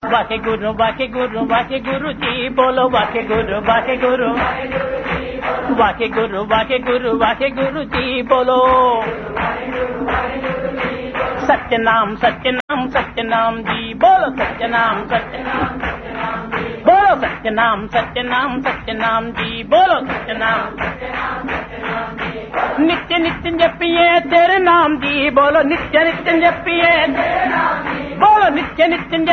वाके गुरु वाके गुरु वाके गुरु जी बोलो वाके गुरु वाके गुरु वाके गुरु वाके गुरु वाके गुरु जी बोलो सत्यनाम सत्यनाम सत्यनाम जी बोलो सत्यनाम सत्यनाम बोलो सत्यनाम सत्यनाम सत्यनाम जी बोलो सत्यनाम नित्य नित्य जपिए तेरे नाम जी बोलो नित्य नित्य जपिए बोलो नित्य नित्य